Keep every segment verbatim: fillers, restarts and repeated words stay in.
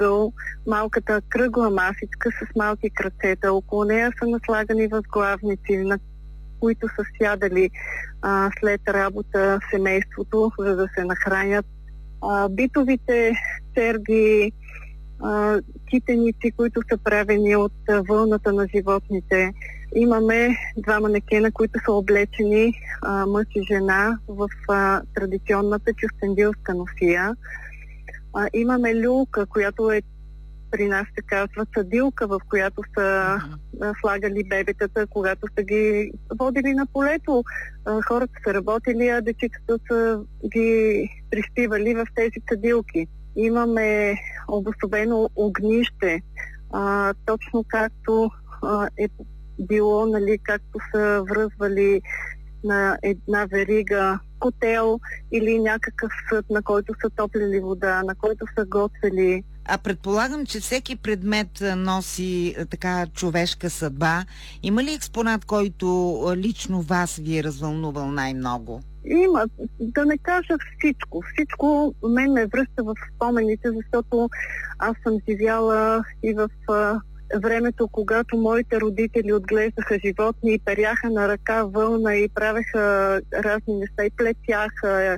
малката кръгла масичка с малки кръцета. Около нея са наслагани възглавници, на които са сядали а, след работа семейството, за да се нахранят. А, битовите черги, а, китеници, които са правени от а, вълната на животните. Имаме два манекена, които са облечени, а, мъж и жена, в а, традиционната кюстендилска носия. А, имаме люлка, която е, при нас се казва съдилка, в която са uh-huh. слагали бебетата, когато са ги водили на полето. А, хората са работили, а дечицата са ги приспивали в тези съдилки. Имаме обособено огнище, а, точно както а, е било, нали, както са връзвали на една верига котел или някакъв съд, на който са топлили вода, на който са готвили. А предполагам, че всеки предмет носи така човешка съдба. Има ли експонат, който лично вас ви е развълнувал най-много? Има. Да не кажа всичко. Всичко мен ме връща в спомените, защото аз съм живяла и в времето, когато моите родители отглеждаха животни и перяха на ръка вълна и правеха разни неща и плетяха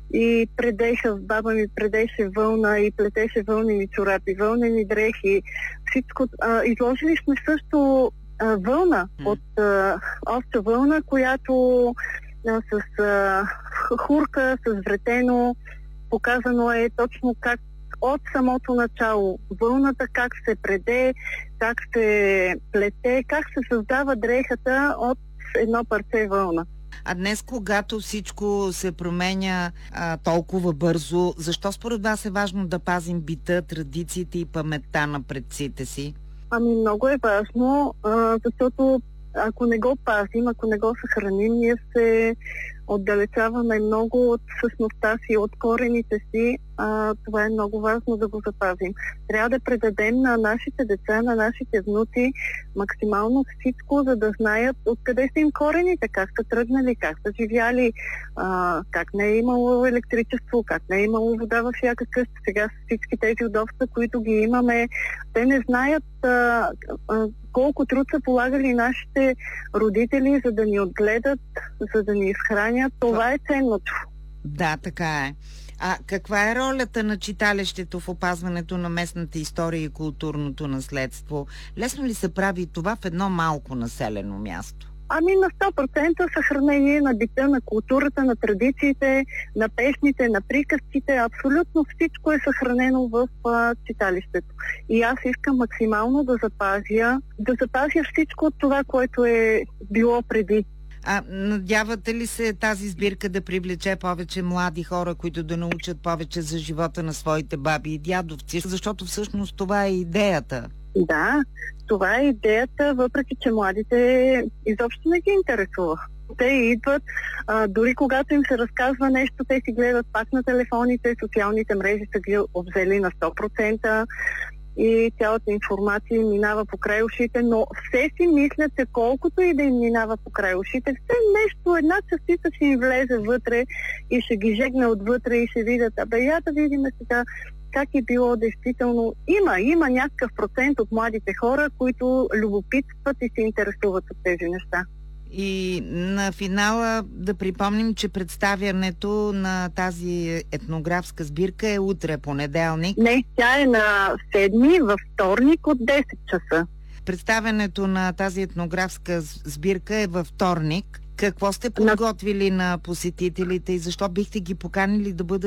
и предеха, баба ми предеше вълна и плетеше вълнени чорапи, вълнени дрехи. Всичко. А, изложили сме също а, вълна mm. от а, овча вълна, която а, с а, хурка, с вретено, показано е точно как от самото начало. Вълната как се преде, как се плете, как се създава дрехата от едно парче вълна. А днес, когато всичко се променя а, толкова бързо, защо според вас е важно да пазим бита, традициите и паметта на предците си? Ами много е важно, а, защото ако не го пазим, ако не го съхраним, ние се отдалечаваме много от същността си, от корените си. А, това е много важно да го запазим. Трябва да предадем на нашите деца, на нашите внуци максимално всичко, за да знаят откъде са им корените, как са тръгнали, как са живяли, а, как не е имало електричество, как не е имало вода във всяка къща. Сега с всички тези удобства, които ги имаме, те не знаят а, а, колко труд са полагали нашите родители, за да ни отгледат, за да ни изхранят. Това е ценното. Да, така е. А каква е ролята на читалището в опазването на местната история и културното наследство? Лесно ли се прави това в едно малко населено място? Ами на сто процента съхранение на бита, на културата, на традициите, на песните, на приказките. Абсолютно всичко е съхранено в а, читалището. И аз искам максимално да запазя, да запазя всичко от това, което е било преди. А надявате ли се тази сбирка да привлече повече млади хора, които да научат повече за живота на своите баби и дядовци? Защото всъщност това е идеята. Да, това е идеята, въпреки че младите изобщо не ги интересува. Те идват, а, дори когато им се разказва нещо, те си гледат пак на телефоните, социалните мрежи са ги обзели на сто процента и цялата информация минава покрай ушите, но все си мислят, че колкото и да им минава покрай ушите, все нещо, една частица ще им влезе вътре и ще ги жегне отвътре и ще видят, абе я да видим сега как е било действително. Има, има някакъв процент от младите хора, които любопитстват и се интересуват от тези неща. И на финала да припомним, че представянето на тази етнографска сбирка е утре, понеделник. Не, тя е на седми, във вторник от десет часа. Представянето на тази етнографска сбирка е във вторник. Какво сте подготвили на посетителите и защо бихте ги поканили да бъдат